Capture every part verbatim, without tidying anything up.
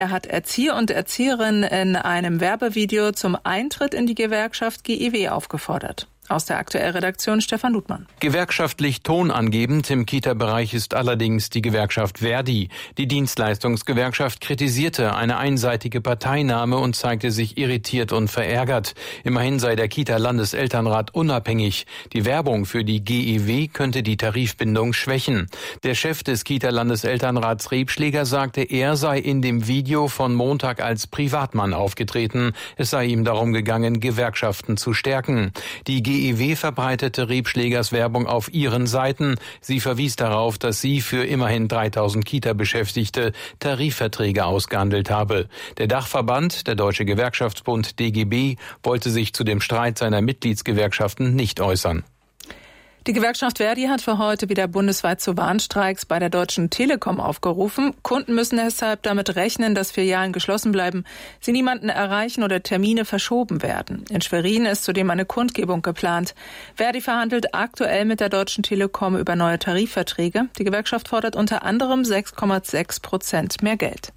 Er hat Erzieher und Erzieherinnen in einem Werbevideo zum Eintritt in die Gewerkschaft G E W aufgefordert. Aus der Aktuell-Redaktion Stefan Ludmann. Gewerkschaftlich tonangebend im Kita-Bereich ist allerdings die Gewerkschaft Verdi. Die Dienstleistungsgewerkschaft kritisierte eine einseitige Parteinahme und zeigte sich irritiert und verärgert. Immerhin sei der Kita-Landeselternrat unabhängig. Die Werbung für die G E W könnte die Tarifbindung schwächen. Der Chef des Kita-Landeselternrats Rebschläger sagte, er sei in dem Video von Montag als Privatmann aufgetreten. Es sei ihm darum gegangen, Gewerkschaften zu stärken. Die G E W verbreitete Rebschlägers Werbung auf ihren Seiten. Sie verwies darauf, dass sie für immerhin dreitausend Kita-Beschäftigte Tarifverträge ausgehandelt habe. Der Dachverband, der Deutsche Gewerkschaftsbund D G B, wollte sich zu dem Streit seiner Mitgliedsgewerkschaften nicht äußern. Die Gewerkschaft Verdi hat für heute wieder bundesweit zu Warnstreiks bei der Deutschen Telekom aufgerufen. Kunden müssen deshalb damit rechnen, dass Filialen geschlossen bleiben, sie niemanden erreichen oder Termine verschoben werden. In Schwerin ist zudem eine Kundgebung geplant. Verdi verhandelt aktuell mit der Deutschen Telekom über neue Tarifverträge. Die Gewerkschaft fordert unter anderem sechs Komma sechs Prozent mehr Geld.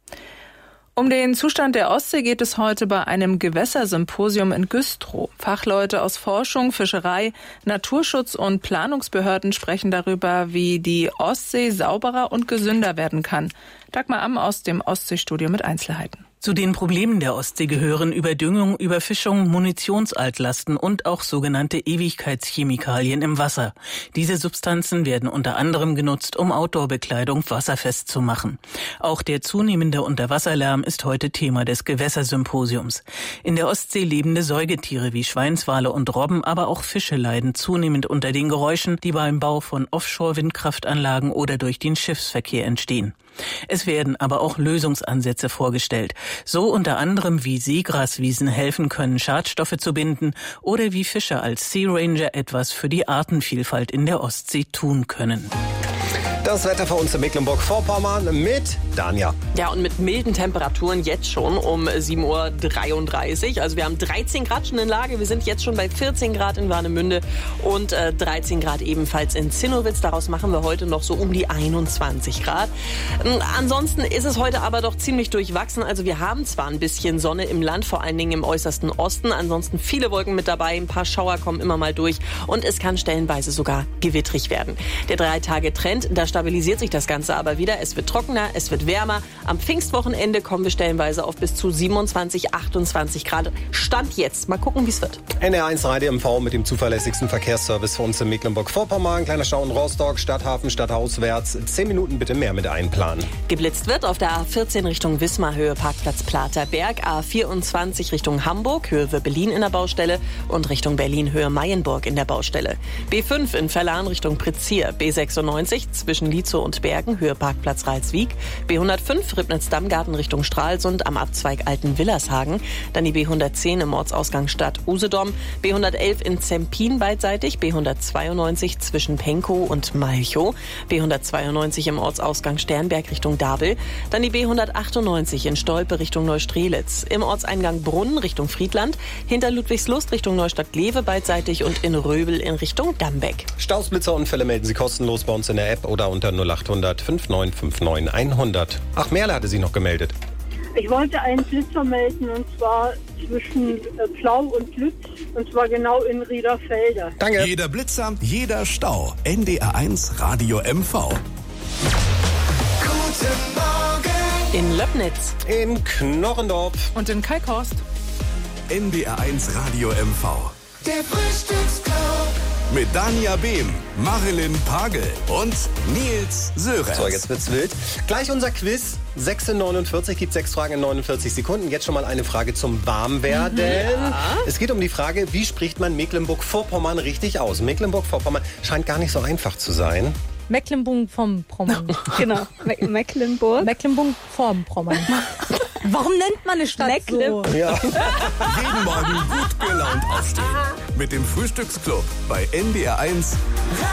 Um den Zustand der Ostsee geht es heute bei einem Gewässersymposium in Güstrow. Fachleute aus Forschung, Fischerei, Naturschutz und Planungsbehörden sprechen darüber, wie die Ostsee sauberer und gesünder werden kann. Dagmar Amm aus dem Ostseestudio mit Einzelheiten. Zu den Problemen der Ostsee gehören Überdüngung, Überfischung, Munitionsaltlasten und auch sogenannte Ewigkeitschemikalien im Wasser. Diese Substanzen werden unter anderem genutzt, um Outdoor-Bekleidung wasserfest zu machen. Auch der zunehmende Unterwasserlärm ist heute Thema des Gewässersymposiums. In der Ostsee lebende Säugetiere wie Schweinswale und Robben, aber auch Fische leiden zunehmend unter den Geräuschen, die beim Bau von Offshore-Windkraftanlagen oder durch den Schiffsverkehr entstehen. Es werden aber auch Lösungsansätze vorgestellt. So unter anderem, wie Seegraswiesen helfen können, Schadstoffe zu binden oder wie Fischer als Sea Ranger etwas für die Artenvielfalt in der Ostsee tun können. Das Wetter für uns in Mecklenburg-Vorpommern mit Danja. Ja, und mit milden Temperaturen jetzt schon um sieben Uhr dreiunddreißig. Also wir haben dreizehn Grad schon in Lage. Wir sind jetzt schon bei vierzehn Grad in Warnemünde und äh, dreizehn Grad ebenfalls in Zinnowitz. Daraus machen wir heute noch so um die einundzwanzig Grad. Ähm, ansonsten ist es heute aber doch ziemlich durchwachsen. Also wir haben zwar ein bisschen Sonne im Land, vor allen Dingen im äußersten Osten. Ansonsten viele Wolken mit dabei. Ein paar Schauer kommen immer mal durch. Und es kann stellenweise sogar gewittrig werden. Der Drei-Tage-Trend, da stabilisiert sich das Ganze aber wieder. Es wird trockener, es wird wärmer. Am Pfingstwochenende kommen wir stellenweise auf bis zu siebenundzwanzig, achtundzwanzig Grad. Stand jetzt. Mal gucken, wie es wird. N R eins Radio M V mit dem zuverlässigsten Verkehrsservice für uns in Mecklenburg-Vorpommern. Kleiner Stau in Rostock, Stadthafen, Stadtauswärts. Zehn Minuten bitte mehr mit einplanen. Geblitzt wird auf der A vierzehn Richtung Wismar, Höhe Parkplatz Platerberg. A vierundzwanzig Richtung Hamburg, Höhe Berlin in der Baustelle. Und Richtung Berlin, Höhe Mayenburg in der Baustelle. B fünf in Verlan Richtung Prizier. B sechsundneunzig zwischen Lietzow und Bergen, Höhe Parkplatz Ralswiek. B hundertfünf Ribnitz-Dammgarten Richtung Stralsund am Abzweig Altenwillershagen. Dann die B hundertzehn im Ortsausgang Stadt Usedom. B hundertelf in Zempin beidseitig. B hundertzweiundneunzig zwischen Penkow und Malchow. B hundertzweiundneunzig im Ortsausgang Sternberg Richtung Dabel. Dann die B hundertachtundneunzig in Stolpe Richtung Neustrelitz. Im Ortseingang Brunnen Richtung Friedland. Hinter Ludwigslust Richtung Neustadt-Glewe beidseitig und in Röbel in Richtung Dambeck. Staus, Blitzerunfälle melden Sie kostenlos bei uns in der App oder unter null acht hundert fünf neun fünf neun hundert. Ach, Merle hatte sie noch gemeldet. Ich wollte einen Blitzer melden, und zwar zwischen Pflau und Lütz, und zwar genau in Riederfelder. Danke. Jeder Blitzer, jeder Stau. N D R eins Radio M V. Guten Morgen. In Löbnitz. In Knorrendorf. Und in Kalkhorst. N D R eins Radio M V. Der Frühstücksclub. Mit Danja Behm, Marilyn Pagel und Nils Sörenz. So, jetzt wird's wild. Gleich unser Quiz. sechs Uhr neunundvierzig, gibt sechs Fragen in neunundvierzig Sekunden. Jetzt schon mal eine Frage zum Warmwerden. Ja. Es geht um die Frage, wie spricht man Mecklenburg-Vorpommern richtig aus? Mecklenburg-Vorpommern scheint gar nicht so einfach zu sein. Mecklenburg-Vorpommern. Genau, Me- Mecklenburg. Mecklenburg-Vorpommern. Warum nennt man eine Stadt Mecklenburg. so? Ja. Jeden Morgen gut gelaunt aufstehen. Mit dem Frühstücksclub bei N D R eins